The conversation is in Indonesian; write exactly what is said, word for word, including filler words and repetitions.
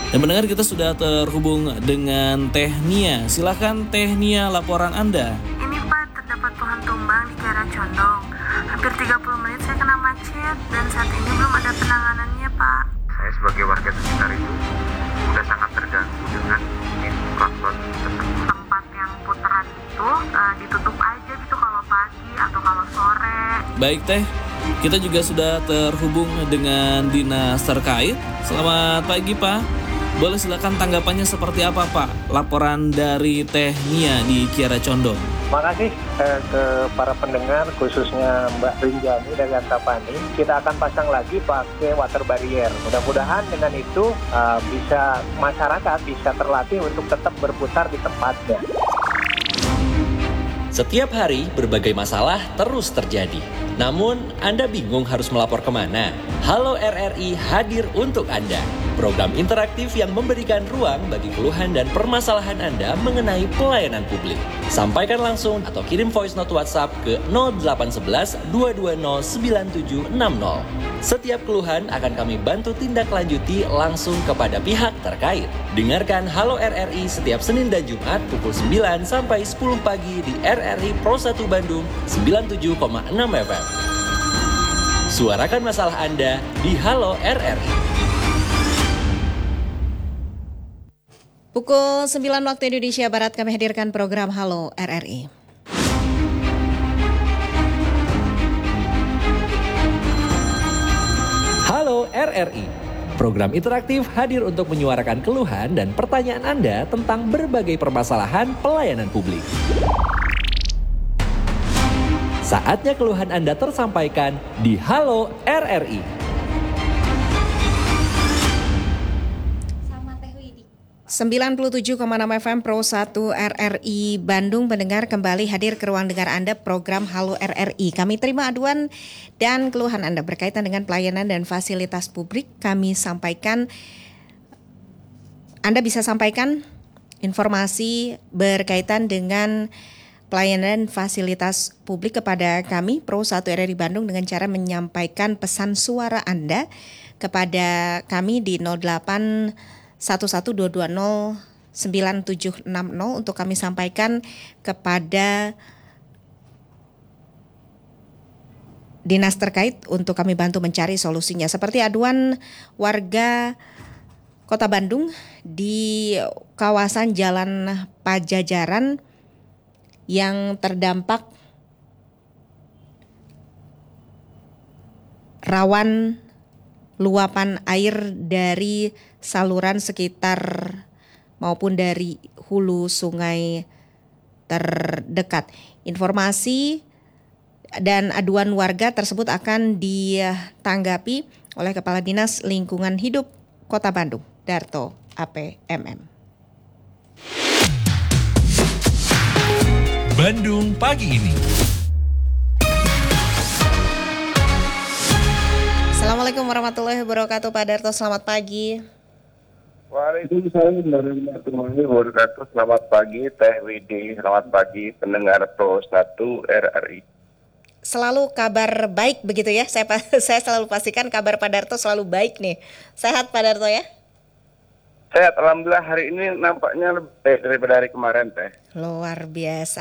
Dan mendengar kita sudah terhubung dengan Teh Nia. Silakan Teh Nia, laporan Anda. Ini Pak, terdapat pohon tumbang di Kiara Condong. Hampir tiga puluh menit saya kena macet dan saat ini belum ada penanganannya Pak. Saya sebagai warga sekitar itu sudah sangat terganggu dengan klakson tersebut. Tempat yang putaran itu uh, ditutup aja gitu kalau pagi atau kalau sore. Baik Teh, kita juga sudah terhubung dengan dinas terkait. Selamat pagi Pak. Boleh silakan tanggapannya seperti apa Pak? Laporan dari Teh Nia di Kiara Condong. Terima kasih eh, ke para pendengar, khususnya Mbak Rinjani dari Antapani. Kita akan pasang lagi pakai water barrier. Mudah-mudahan dengan itu uh, bisa masyarakat bisa terlatih untuk tetap berputar di tempatnya. Setiap hari berbagai masalah terus terjadi. Namun Anda bingung harus melapor kemana? Halo R R I hadir untuk Anda. Program interaktif yang memberikan ruang bagi keluhan dan permasalahan Anda mengenai pelayanan publik. Sampaikan langsung atau kirim voice note WhatsApp ke nol delapan satu satu dua dua nol sembilan tujuh enam nol. Setiap keluhan akan kami bantu tindak lanjuti langsung kepada pihak terkait. Dengarkan Halo R R I setiap Senin dan Jumat pukul sembilan sampai sepuluh pagi di R R I Pro satu Bandung sembilan puluh tujuh koma enam F M. Suarakan masalah Anda di Halo R R I. Pukul sembilan waktu Indonesia Barat kami hadirkan program Halo R R I. Halo R R I. Program interaktif hadir untuk menyuarakan keluhan dan pertanyaan Anda tentang berbagai permasalahan pelayanan publik. Saatnya keluhan Anda tersampaikan di Halo R R I. sembilan puluh tujuh koma enam F M Pro satu R R I Bandung, pendengar kembali hadir ke ruang dengar Anda program Halo R R I. Kami terima aduan dan keluhan Anda berkaitan dengan pelayanan dan fasilitas publik. Kami sampaikan, Anda bisa sampaikan informasi berkaitan dengan pelayanan fasilitas publik kepada kami Pro satu R R I Bandung dengan cara menyampaikan pesan suara Anda kepada kami di nol delapan satu satu dua dua nol sembilan tujuh enam nol untuk kami sampaikan kepada dinas terkait untuk kami bantu mencari solusinya. Seperti aduan warga Kota Bandung di kawasan Jalan Pajajaran yang terdampak rawan luapan air dari saluran sekitar maupun dari hulu sungai terdekat. Informasi dan aduan warga tersebut akan ditanggapi oleh Kepala Dinas Lingkungan Hidup Kota Bandung, Darto A P M M. Bandung pagi ini. Assalamualaikum warahmatullahi wabarakatuh, Pak Darto, selamat pagi. Waalaikumsalam warahmatullahi wabarakatuh. Selamat pagi Teh Widi, selamat pagi pendengar Pro satu R R I. Selalu kabar baik begitu ya, saya saya selalu pastikan kabar Pak Darto selalu baik nih. Sehat Pak Darto ya? Sehat, alhamdulillah hari ini nampaknya lebih baik daripada hari kemarin Teh. Luar biasa.